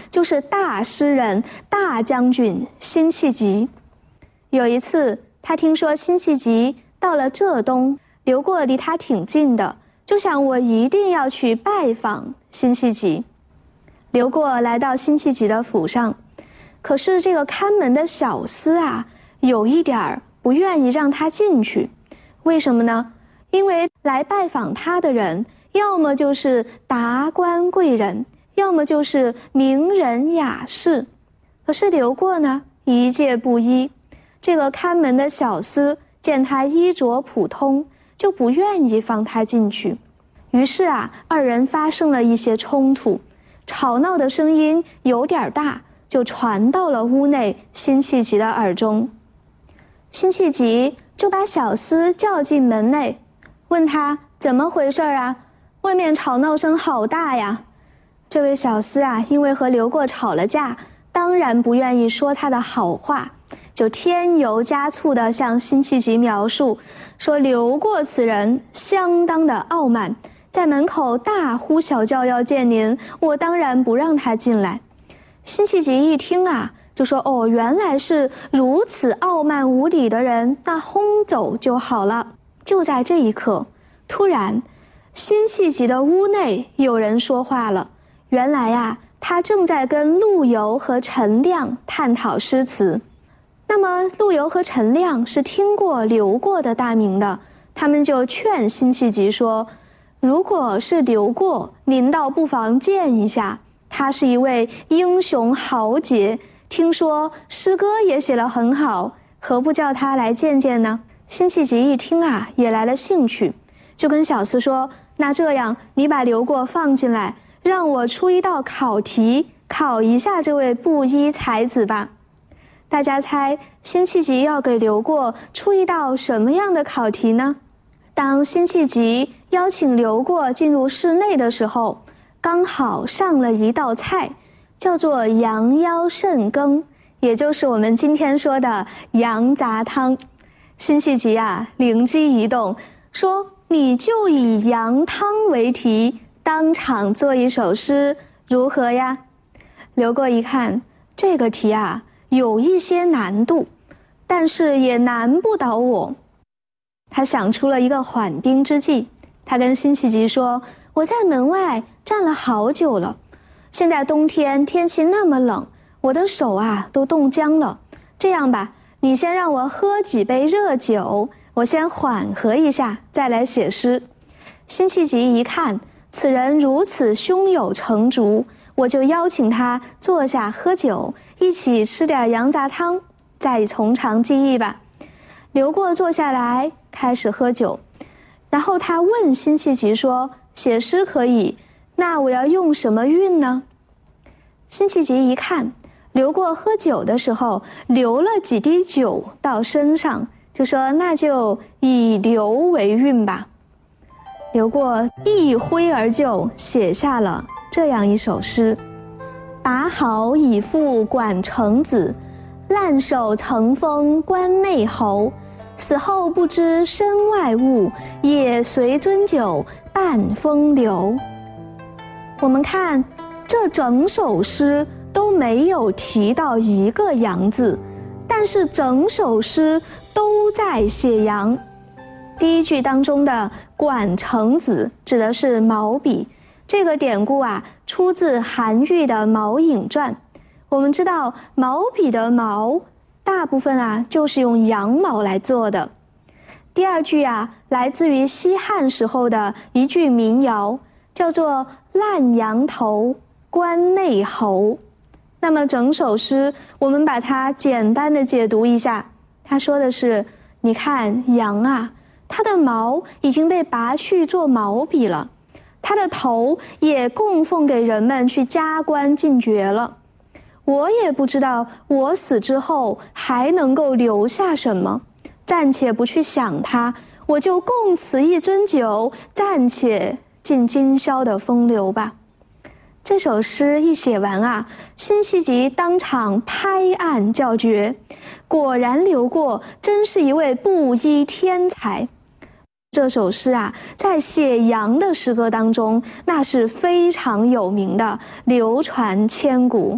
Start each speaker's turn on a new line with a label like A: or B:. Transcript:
A: 就是大诗人、大将军辛弃疾。有一次，他听说辛弃疾到了浙东，刘过离他挺近的，就想我一定要去拜访辛弃疾。刘过来到辛弃疾的府上，可是这个看门的小厮啊，有一点不愿意让他进去。为什么呢？因为来拜访他的人，要么就是达官贵人，要么就是名人雅士。可是刘过呢，一介布衣，这个看门的小厮见他衣着普通，就不愿意放他进去。于是啊，二人发生了一些冲突，吵闹的声音有点大，就传到了屋内辛弃疾的耳中。辛弃疾就把小厮叫进门内，问他怎么回事啊？外面吵闹声好大呀！这位小厮啊，因为和刘过吵了架，当然不愿意说他的好话，就添油加醋地向辛弃疾描述，说刘过此人相当的傲慢，在门口大呼小叫要见您，我当然不让他进来。辛弃疾一听啊，就说哦，原来是如此傲慢无礼的人，那轰走就好了。就在这一刻，突然辛弃疾的屋内有人说话了。原来啊，他正在跟陆游和陈亮探讨诗词。那么陆游和陈亮是听过刘过的大名的，他们就劝辛弃疾说，如果是刘过，您倒不妨见一下，他是一位英雄豪杰，听说诗歌也写得很好，何不叫他来见见呢？辛弃疾一听啊，也来了兴趣，就跟小厮说，那这样你把刘过放进来，让我出一道考题，考一下这位布衣才子吧。大家猜辛弃疾要给刘过出一道什么样的考题呢？当辛弃疾邀请刘过进入室内的时候，刚好上了一道菜，叫做羊腰肾羹，也就是我们今天说的羊杂汤。辛弃疾啊，灵机一动，说你就以羊汤为题，当场做一首诗，如何呀？刘过一看，这个题啊，有一些难度，但是也难不倒我。他想出了一个缓兵之计，他跟辛弃疾说，我在门外站了好久了，现在冬天天气那么冷，我的手啊都冻僵了。这样吧，你先让我喝几杯热酒，我先缓和一下，再来写诗。辛弃疾一看，此人如此胸有成竹，我就邀请他坐下喝酒，一起吃点羊杂汤，再从长计议吧。刘过坐下来开始喝酒，然后他问辛弃疾说，写诗可以，那我要用什么韵呢？辛弃疾一看刘过喝酒的时候流了几滴酒到身上，就说那就以刘为韵吧。刘过一挥而就写下了这样一首诗，把好以赴管城子，烂手曾封关内侯，死后不知身外物，也随樽酒半风流。我们看这整首诗都没有提到一个羊字，但是整首诗都在写羊。第一句当中的管城子指的是毛笔，这个典故啊出自韩愈的《毛颖传》。我们知道毛笔的毛大部分啊就是用羊毛来做的。第二句啊来自于西汉时候的一句民谣，叫做烂羊头关内侯。那么整首诗我们把它简单的解读一下，他说的是，你看羊啊，它的毛已经被拔去做毛笔了，它的头也供奉给人们去加官进爵了。我也不知道我死之后还能够留下什么，暂且不去想它，我就供此一樽酒，暂且尽今宵的风流吧。这首诗一写完啊，辛弃疾当场拍案叫绝，果然刘过真是一位布衣天才。这首诗啊，在写羊的诗歌当中，那是非常有名的，流传千古。